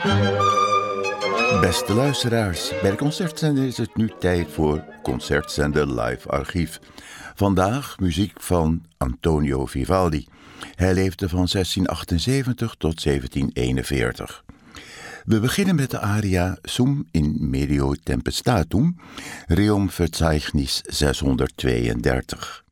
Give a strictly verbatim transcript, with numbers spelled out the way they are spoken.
Beste luisteraars, bij de Concertzender is het nu tijd voor Concertzender Live Archief. Vandaag muziek van Antonio Vivaldi. Hij leefde van zestien achtenzeventig tot zeventien eenenveertig. We beginnen met de aria Sum in medio tempestatum, Reum Verzeichnis zeshonderdtweeëndertig.